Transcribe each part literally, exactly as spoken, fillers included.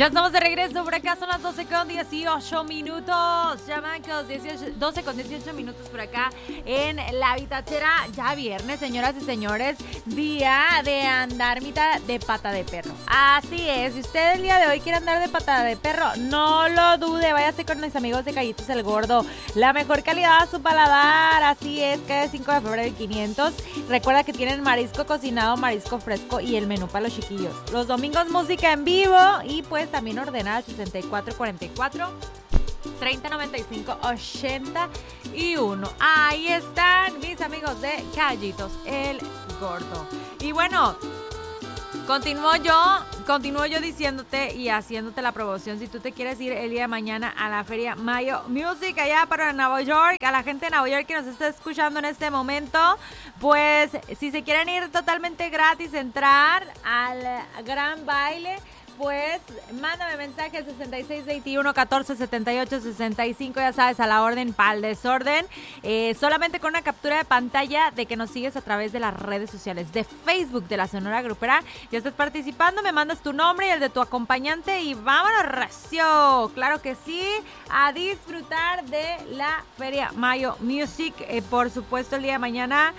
Ya estamos de regreso, por acá son las doce con dieciocho minutos, chamacos, dieciocho, doce con dieciocho minutos por acá en la Vitachera. Ya viernes, señoras y señores, día de andar mitad de pata de perro. Así es, si usted el día de hoy quiere andar de pata de perro, no lo dude, váyase con mis amigos de Callitos el Gordo, la mejor calidad a su paladar. Así es, que es cinco de febrero del quinientos. Recuerda que tienen marisco cocinado, marisco fresco y el menú para los chiquillos. Los domingos música en vivo y pues también ordenar al sesenta y cuatro cuarenta y cuatro treinta noventa y cinco ochenta y uno. Ahí están mis amigos de Callitos el Gordo. Y bueno, continúo yo, continúo yo diciéndote y haciéndote la promoción. Si tú te quieres ir el día de mañana a la Feria Mayo Music allá para Nueva York, a la gente de Nueva York que nos está escuchando en este momento, pues si se quieren ir totalmente gratis, entrar al gran baile, pues mándame mensaje al sesenta y seis veintiuno catorce setenta y ocho sesenta y cinco, ya sabes, a la orden para el desorden, eh, solamente con una captura de pantalla de que nos sigues a través de las redes sociales de Facebook de la Sonora Grupera. Ya estás participando, me mandas tu nombre y el de tu acompañante y vámonos recio, claro que sí, a disfrutar de la Feria Mayo Music. Eh, por supuesto el día de mañana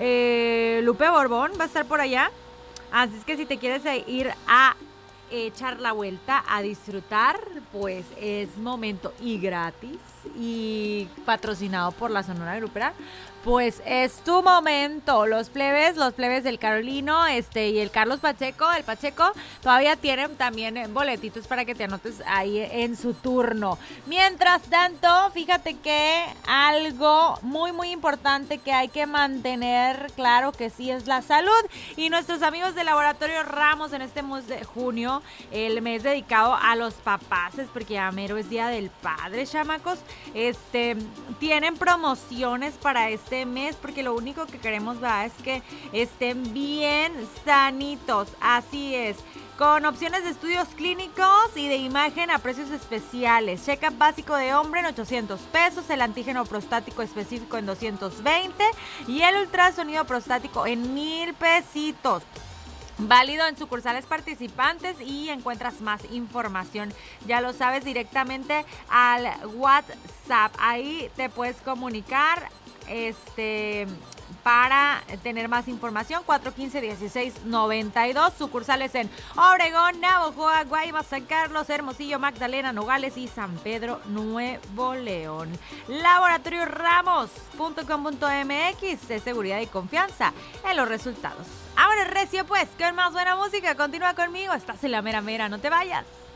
eh, Lupe Borbón va a estar por allá, así es que si te quieres ir a echar la vuelta, a disfrutar, pues es momento y gratis y patrocinado por la Sonora Grupera, pues es tu momento. Los plebes, los plebes del Carolino este y el Carlos Pacheco, el Pacheco, todavía tienen también boletitos para que te anotes ahí en su turno. Mientras tanto, fíjate que algo muy muy importante que hay que mantener, claro que sí, es la salud. Y nuestros amigos del Laboratorio Ramos en este mes de junio, el mes dedicado a los papaces, porque ya mero es Día del Padre, chamacos, este tienen promociones para este este mes, porque lo único que queremos, ¿verdad?, es que estén bien sanitos. Así es, con opciones de estudios clínicos y de imagen a precios especiales. Check-up básico de hombre en ochocientos pesos, el antígeno prostático específico en doscientos veinte y el ultrasonido prostático en mil pesitos. Válido en sucursales participantes y encuentras más información, ya lo sabes, directamente al WhatsApp. Ahí te puedes comunicar este para tener más información. Cuatro uno cinco, dieciséis noventa y dos. Sucursales en Obregón, Navojoa, Guaymas, San Carlos, Hermosillo, Magdalena, Nogales y San Pedro, Nuevo León. laboratorio ramos punto com punto m x, de seguridad y confianza en los resultados. Ahora recio pues, con más buena música. Continúa conmigo, estás en la mera mera, no te vayas.